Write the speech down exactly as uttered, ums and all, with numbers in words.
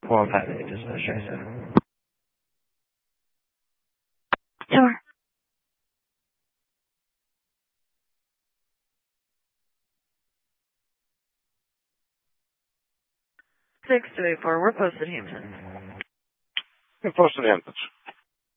four one five eight, just straight seven. Sure. Six two eight four. We're posted Hampton. We're posted Hamptons.